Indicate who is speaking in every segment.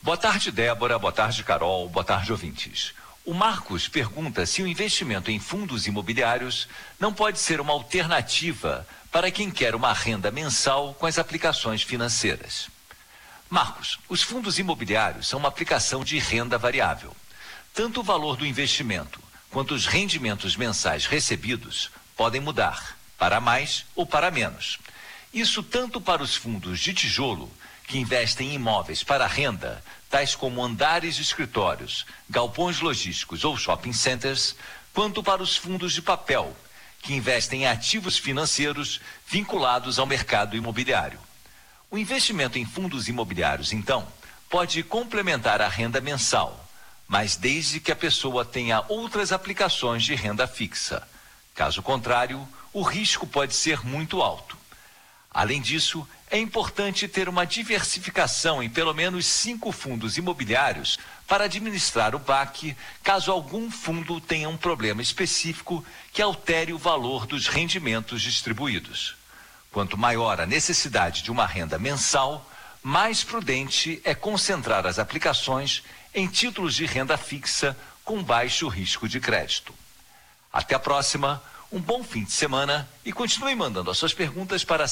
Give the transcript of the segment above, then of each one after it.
Speaker 1: Boa tarde, Débora. Boa tarde, Carol. Boa tarde, ouvintes. O Marcos pergunta se o investimento em fundos imobiliários não pode ser uma alternativa para quem quer uma renda mensal com as aplicações financeiras. Marcos, os fundos imobiliários são uma aplicação de renda variável. Tanto o valor do investimento quanto os rendimentos mensais recebidos podem mudar, para mais ou para menos. Isso tanto para os fundos de tijolo, que investem em imóveis para renda, tais como andares de escritórios, galpões logísticos ou shopping centers, quanto para os fundos de papel, que investem em ativos financeiros vinculados ao mercado imobiliário. O investimento em fundos imobiliários, então, pode complementar a renda mensal, mas desde que a pessoa tenha outras aplicações de renda fixa. Caso contrário, o risco pode ser muito alto. Além disso, é importante ter uma diversificação em pelo menos 5 fundos imobiliários para administrar o BAC, caso algum fundo tenha um problema específico que altere o valor dos rendimentos distribuídos. Quanto maior a necessidade de uma renda mensal, mais prudente é concentrar as aplicações em títulos de renda fixa com baixo risco de crédito. Até a próxima. Um bom fim de semana e continue mandando as suas perguntas para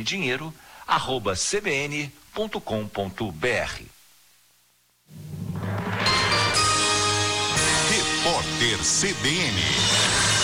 Speaker 1: cbndinheiro@cbn.com.br.
Speaker 2: Repórter CBN.